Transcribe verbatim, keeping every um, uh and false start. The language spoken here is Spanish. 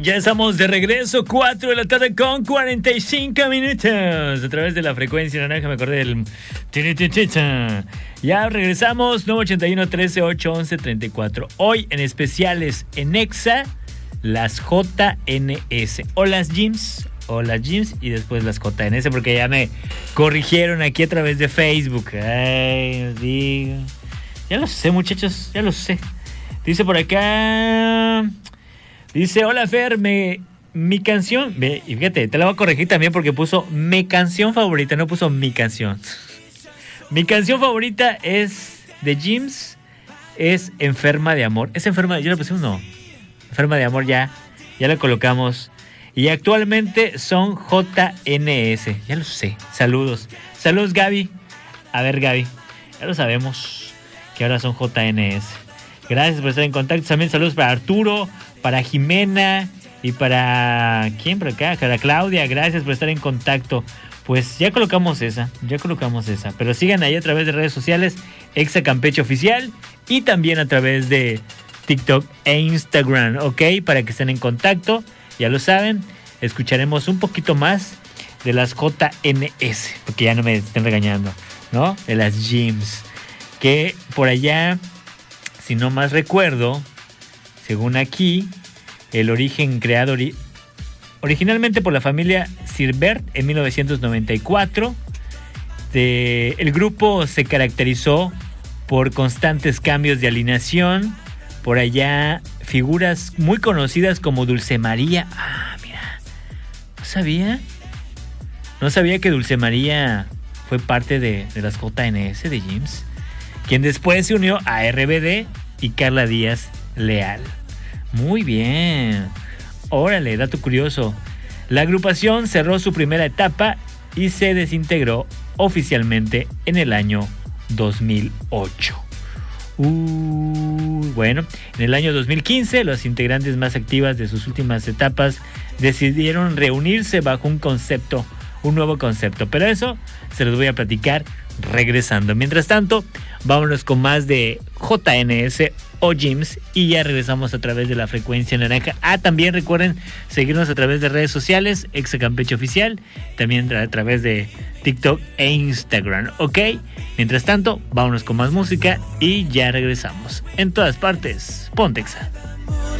Ya estamos de regreso, cuatro de la tarde con cuarenta y cinco minutos. A través de la frecuencia naranja, me acordé del... Ya regresamos, nueve ochenta y uno, trece, ocho, once, treinta y cuatro. Hoy en especiales en Exa, las J N S. O las Gyms, o las Gyms y después las J N S, porque ya me corrigieron aquí a través de Facebook. Ay, os digo. Ya lo sé, muchachos, ya lo sé. Dice por acá... Dice, hola Fer, me, mi canción, ve, y fíjate, te la voy a corregir también porque puso mi canción favorita, no puso mi canción. Mi canción favorita es de Gyms, es Enferma de Amor. ¿Es Enferma? ¿Yo la puse? No. Enferma de Amor ya, ya la colocamos. Y actualmente son J N S, ya lo sé, saludos. Saludos Gaby. A ver Gaby, ya lo sabemos que ahora son J N S. Gracias por estar en contacto. También saludos para Arturo, para Jimena y para... ¿Quién por acá? Para Claudia. Gracias por estar en contacto. Pues ya colocamos esa, ya colocamos esa. Pero sigan ahí a través de redes sociales, Exa Campeche Oficial, y también a través de TikTok e Instagram, ¿ok? Para que estén en contacto. Ya lo saben, escucharemos un poquito más de las J N S, porque ya no me estén regañando, ¿no? De las Gyms. Que por allá... Si no más recuerdo, según aquí, el origen creado ori- originalmente por la familia Sirbert en mil novecientos noventa y cuatro. De, el grupo se caracterizó por constantes cambios de alineación. Por allá, figuras muy conocidas como Dulce María. Ah, mira, no sabía. No sabía que Dulce María fue parte de, de las J N S de Gyms, quien después se unió a R B D y Carla Díaz Leal. Muy bien. Órale, dato curioso. La agrupación cerró su primera etapa y se desintegró oficialmente en el año dos mil ocho. Uh, bueno, en el año dos mil quince, los integrantes más activas de sus últimas etapas decidieron reunirse bajo un concepto, un nuevo concepto. Pero eso se los voy a platicar regresando. Mientras tanto, vámonos con más de J N S o Gyms y ya regresamos a través de la frecuencia naranja. Ah, también recuerden seguirnos a través de redes sociales, Exa Campeche Oficial, también a través de TikTok e Instagram, ¿ok? Mientras tanto, vámonos con más música y ya regresamos. En todas partes, ponte Exa.